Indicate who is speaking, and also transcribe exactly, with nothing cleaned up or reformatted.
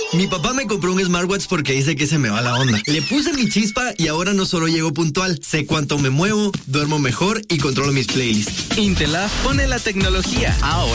Speaker 1: Mi papá me compró un smartwatch porque dice que se me va la onda. Le puse mi chispa y ahora no solo llego puntual, sé cuánto me muevo, duermo mejor y controlo mis playlists.
Speaker 2: Intelab pone la tecnología ahora